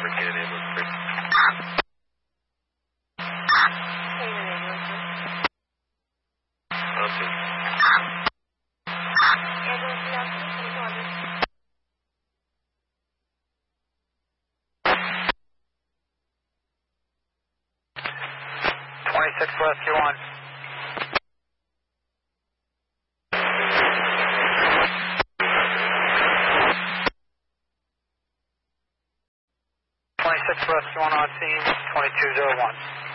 Six West, you on. 26 West, you on scene, 2201.